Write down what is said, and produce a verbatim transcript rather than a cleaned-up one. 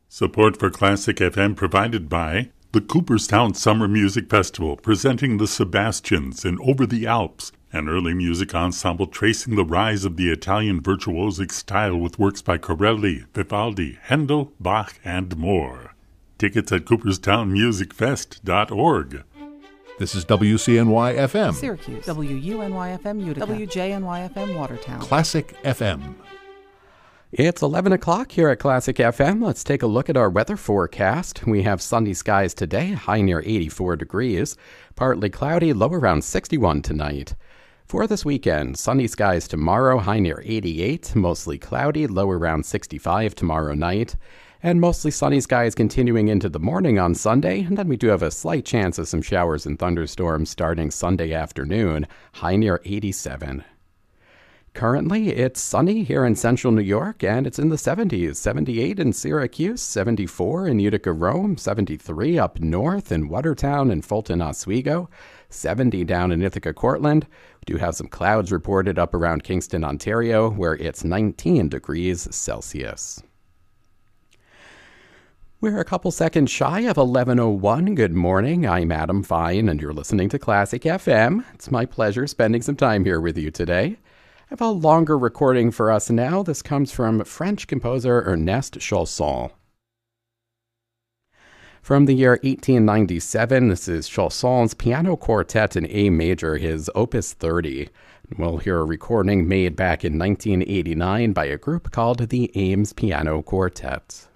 Support for Classic F M provided by the Cooperstown Summer Music Festival, presenting the Sebastians in Over the Alps, an early music ensemble tracing the rise of the Italian virtuosic style with works by Corelli, Vivaldi, Handel, Bach, and more. Tickets at cooperstown music fest dot org. This is W C N Y F M. Syracuse. W U N Y F M Utica. W J N Y F M Watertown. Classic F M. It's eleven o'clock here at Classic F M. Let's take a look at our weather forecast. We have sunny skies today, high near eighty-four degrees. Partly cloudy, low around sixty-one tonight. For this weekend, sunny skies tomorrow, high near eighty-eight. Mostly cloudy, low around sixty-five tomorrow night. And mostly sunny skies continuing into the morning on Sunday. And then we do have a slight chance of some showers and thunderstorms starting Sunday afternoon, high near eighty-seven. Currently, it's sunny here in central New York, and it's in the seventies. seventy-eight in Syracuse, seventy-four in Utica, Rome, seventy-three up north in Watertown and Fulton, Oswego, seventy down in Ithaca, Cortland. We do have some clouds reported up around Kingston, Ontario, where it's nineteen degrees Celsius. We're a couple seconds shy of eleven oh one. Good morning. I'm Adam Fine, and you're listening to Classic F M. It's my pleasure spending some time here with you today. I have a longer recording for us now. This comes from French composer Ernest Chausson. From the year eighteen ninety-seven, this is Chausson's Piano Quartet in A major, his Opus thirty. We'll hear a recording made back in nineteen eighty-nine by a group called the Ames Piano Quartet.